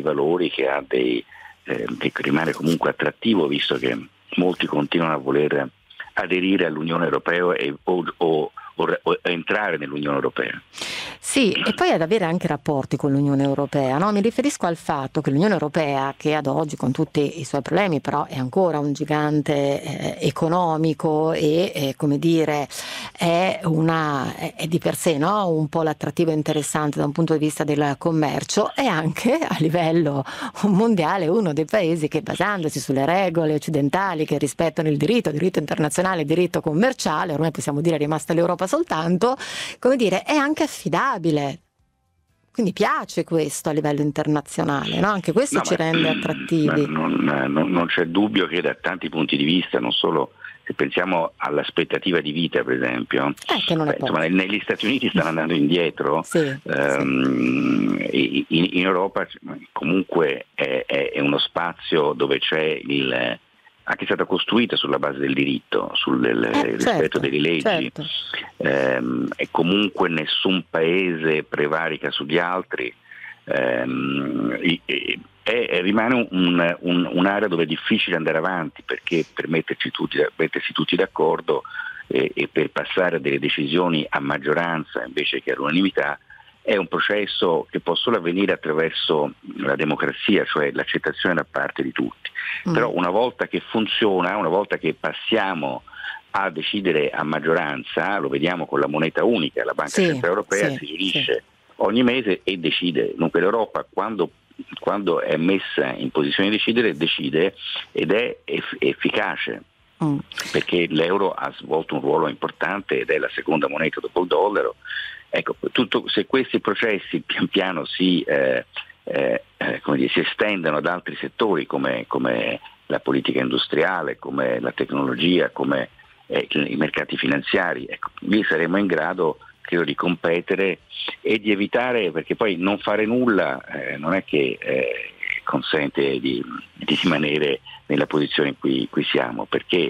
valori, che ha che rimane comunque attrattivo, visto che molti continuano a voler aderire all'Unione Europea o entrare nell'Unione Europea. Sì, e poi ad avere anche rapporti con l'Unione Europea, no? Mi riferisco al fatto che l'Unione Europea, che ad oggi con tutti i suoi problemi però è ancora un gigante economico e come dire è di per sé, no? Un po' l'attrattivo interessante da un punto di vista del commercio, è anche a livello mondiale uno dei paesi che, basandosi sulle regole occidentali che rispettano il diritto internazionale, il diritto commerciale, ormai possiamo dire è rimasta l'Europa soltanto, come dire, è anche affidabile. Quindi piace questo a livello internazionale, no? Anche questo ci rende attrattivi. Non c'è dubbio che da tanti punti di vista, non solo se pensiamo all'aspettativa di vita, per esempio, che non è insomma, negli Stati Uniti stanno andando indietro, sì. In Europa comunque è uno spazio dove c'è anche è stata costruita sulla base del diritto, sul rispetto delle leggi, certo. E comunque nessun paese prevarica sugli altri, rimane un'area dove è difficile andare avanti, perché per mettersi tutti d'accordo e per passare a delle decisioni a maggioranza invece che all'unanimità è un processo che può solo avvenire attraverso la democrazia, cioè l'accettazione da parte di tutti. Però una volta che funziona, una volta che passiamo a decidere a maggioranza, lo vediamo con la moneta unica, la Banca Centrale Europea si riunisce ogni mese e decide. Dunque l'Europa quando è messa in posizione di decidere, decide ed è efficace. Perché l'euro ha svolto un ruolo importante ed è la seconda moneta dopo il dollaro. Ecco, se questi processi pian piano si estendono ad altri settori come la politica industriale, come la tecnologia, come i mercati finanziari, ecco, lì saremo in grado, credo, di competere e di evitare, perché poi non fare nulla non è che consente di rimanere nella posizione in cui siamo, perché